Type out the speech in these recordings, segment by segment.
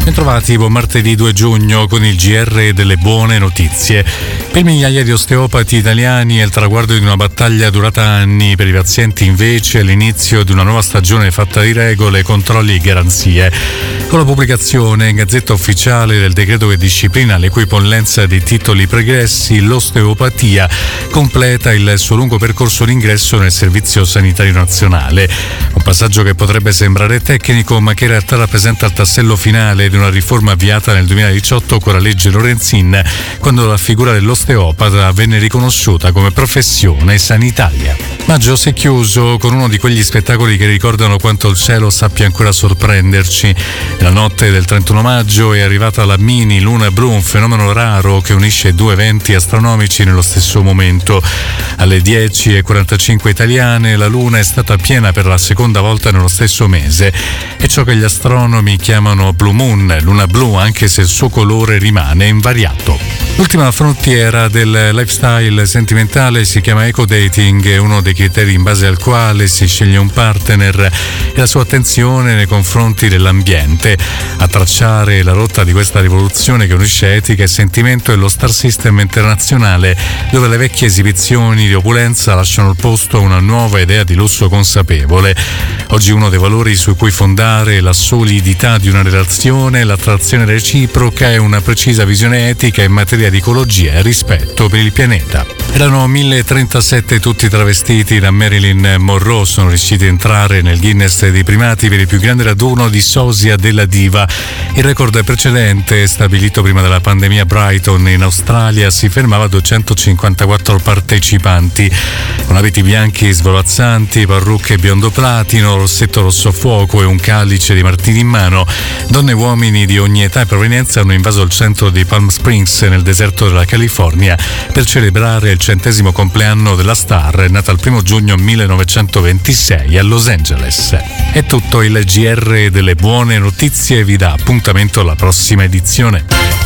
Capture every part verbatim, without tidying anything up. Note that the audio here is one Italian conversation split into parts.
Bentrovati, buon martedì due giugno con il G R delle buone notizie. Per migliaia di osteopati italiani è il traguardo di una battaglia durata anni, per i pazienti invece è l'inizio di una nuova stagione fatta di regole, controlli e garanzie. Con la pubblicazione in Gazzetta Ufficiale del decreto che disciplina l'equipollenza dei titoli pregressi, l'osteopatia completa il suo lungo percorso d'ingresso nel Servizio Sanitario Nazionale. Un passaggio che potrebbe sembrare tecnico, ma che in realtà rappresenta il tassello finale di una riforma avviata nel duemiladiciotto con la legge Lorenzin, quando la figura dell'osteopata venne riconosciuta come professione sanitaria. Maggio si è chiuso con uno di quegli spettacoli che ricordano quanto il cielo sappia ancora sorprenderci. Nella notte del trentuno maggio è arrivata la mini luna blu, un fenomeno raro che unisce due eventi astronomici nello stesso momento. Alle dieci e quarantacinque italiane la luna è stata piena per la seconda volta nello stesso mese. È ciò che gli astronomi chiamano blue moon, luna blu, anche se il suo colore rimane invariato. L'ultima frontiera del lifestyle sentimentale si chiama eco-dating, uno dei criteri in base al quale si sceglie un partner e la sua attenzione nei confronti dell'ambiente. A tracciare la rotta di questa rivoluzione che unisce etica e sentimento è lo Star System internazionale, dove le vecchie esibizioni di opulenza lasciano il posto a una nuova idea di lusso consapevole. Oggi uno dei valori su cui fondare la solidità di una relazione, l'attrazione reciproca e una precisa visione etica in materia di ecologia e rispetto per il pianeta. Erano mille e trentasette tutti travestiti da Marilyn Monroe, sono riusciti a entrare nel Guinness dei primati per il più grande raduno di sosia della diva. Il record precedente, stabilito prima della pandemia a Brighton in Australia, si fermava a duecentocinquantaquattro partecipanti. Con abiti bianchi svolazzanti, parrucche biondo platino, rossetto rosso fuoco e un calice di martini in mano, donne e uomini di ogni età e provenienza hanno invaso il centro di Palm Springs nel deserto della California per celebrare il centesimo compleanno della star, nata il primo giugno millenovecentoventisei a Los Angeles. È tutto, il G R delle buone notizie vi dà appuntamento alla prossima edizione.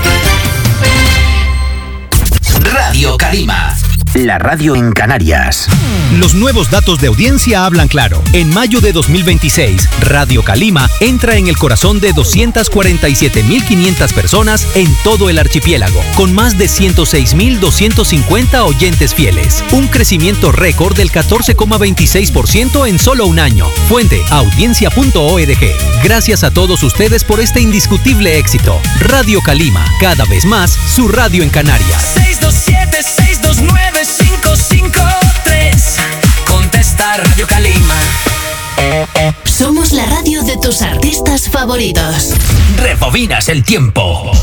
Radio Calima, la radio en Canarias. Los nuevos datos de audiencia hablan claro. En mayo de dos mil veintiséis, Radio Calima entra en el corazón de doscientas cuarenta y siete mil quinientas personas en todo el archipiélago, con más de ciento seis mil doscientos cincuenta oyentes fieles. Un crecimiento récord del catorce coma veintiséis por ciento en solo un año. Fuente, audiencia punto org. Gracias a todos ustedes por este indiscutible éxito. Radio Calima, cada vez más, su radio en Canarias. seis dos siete, seis dos nueve, cinco cinco tres. Contesta Radio Calima. Somos la radio de tus artistas favoritos. Rebobinas el tiempo.